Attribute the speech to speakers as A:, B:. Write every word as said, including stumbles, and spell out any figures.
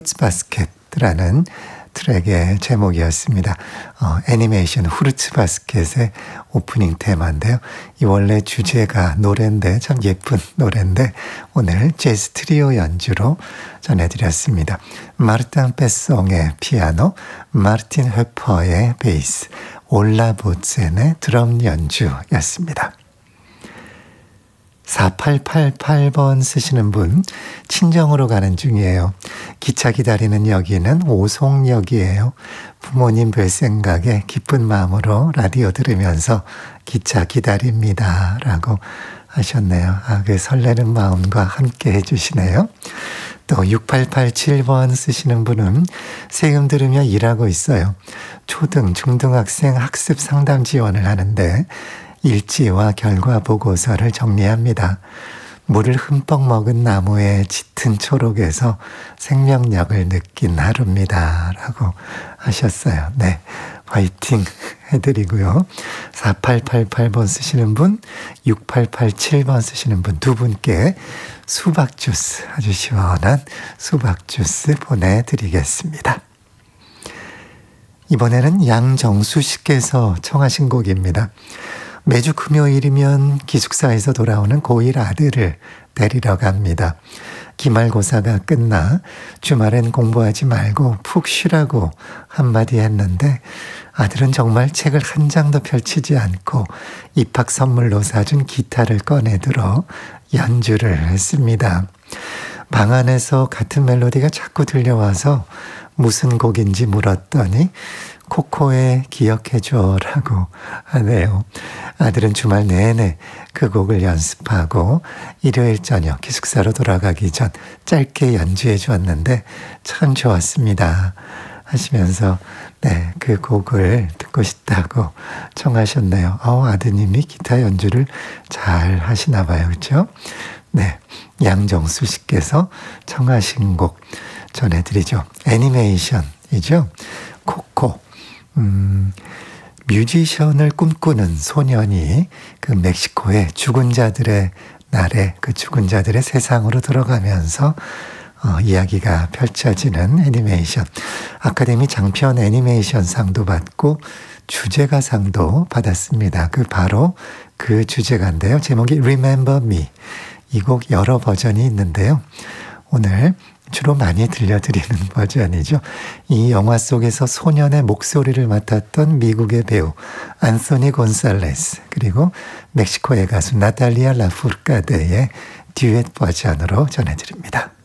A: 바스켓이라는 트랙의 제목이었습니다. 어, 애니메이션 후르츠 바스켓의 오프닝 테마인데요. 이 원래 주제가 노래인데 참 예쁜 노래인데 오늘 재즈 트리오 연주로 전해드렸습니다. 마르탄 페송의 피아노, 마르틴 회퍼의 베이스, 올라 보첸의 드럼 연주였습니다. 사팔팔팔 번 쓰시는 분 친정으로 가는 중이에요. 기차 기다리는 역이는 오송역이에요. 부모님 뵐 생각에 기쁜 마음으로 라디오 들으면서 기차 기다립니다 라고 하셨네요. 아, 그 설레는 마음과 함께 해주시네요. 또 육팔팔칠 번 쓰시는 분은 세금 들으며 일하고 있어요. 초등, 중등학생 학습 상담 지원을 하는데 일지와 결과 보고서를 정리합니다. 물을 흠뻑 먹은 나무의 짙은 초록에서 생명력을 느낀 하루입니다. 라고 하셨어요. 네, 화이팅 해드리고요. 사팔팔팔 번 쓰시는 분, 육팔팔칠 번 쓰시는 분 두 분께 수박 주스, 아주 시원한 수박 주스 보내드리겠습니다. 이번에는 양정수 씨께서 청하신 곡입니다. 매주 금요일이면 기숙사에서 돌아오는 고일 아들을 데리러 갑니다. 기말고사가 끝나 주말엔 공부하지 말고 푹 쉬라고 한마디 했는데 아들은 정말 책을 한 장도 펼치지 않고 입학 선물로 사준 기타를 꺼내들어 연주를 했습니다. 방 안에서 같은 멜로디가 자꾸 들려와서 무슨 곡인지 물었더니 코코의 기억해줘라고 하네요. 아들은 주말 내내 그 곡을 연습하고 일요일 저녁 기숙사로 돌아가기 전 짧게 연주해 주었는데 참 좋았습니다 하시면서 네, 그 곡을 듣고 싶다고 청하셨네요. 어, 아드님이 기타 연주를 잘 하시나 봐요. 그렇죠? 네, 양정수 씨께서 청하신 곡 전해드리죠. 애니메이션이죠. 코코. 음, 뮤지션을 꿈꾸는 소년이 그 멕시코의 죽은 자들의 날에 그 죽은 자들의 세상으로 들어가면서 어, 이야기가 펼쳐지는 애니메이션. 아카데미 장편 애니메이션 상도 받고 주제가상도 받았습니다. 그 바로 그 주제가인데요. 제목이 Remember Me. 이 곡 여러 버전이 있는데요. 오늘 주로 많이 들려드리는 버전이죠. 이 영화 속에서 소년의 목소리를 맡았던 미국의 배우 안소니 곤살레스 그리고 멕시코의 가수 나탈리아 라푸르카데의 듀엣 버전으로 전해드립니다.